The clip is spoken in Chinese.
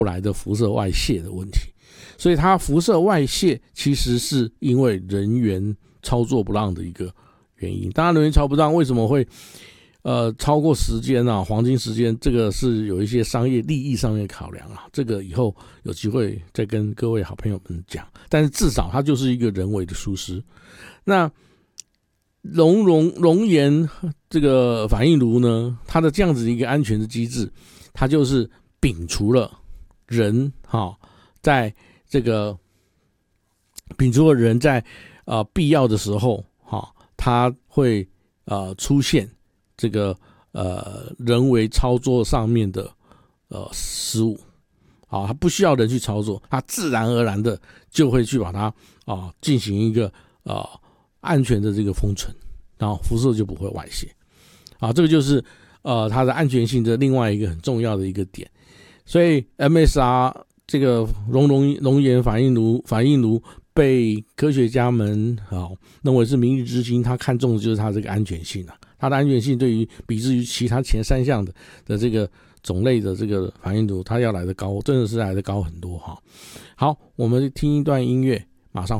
来的辐射外泄的问题。所以它辐射外泄其实是因为人员操作不当的一个原因。当然人员操作不当为什么会超过时间啊，黄金时间，这个是有一些商业利益上面考量啊，这个以后有机会再跟各位好朋友们讲。但是至少它就是一个人为的疏失。那熔岩这个反应炉呢，它的这样子的一个安全的机制，它就是摒除了人在这个摒除了人在必要的时候它会出现这个人为操作上面的失误，它不需要人去操作，它自然而然的就会去把它进行一个安全的这个封存，然后辐射就不会外泄。这个就是它的安全性的另外一个很重要的一个点。所以 MSR 这个熔岩反应炉被科学家们认为是明日之星，他看重的就是它这个安全性它的安全性对于比之于其他前3项的这个种类的这个反应炉，它要来得高，真的是来得高很多好，我们听一段音乐。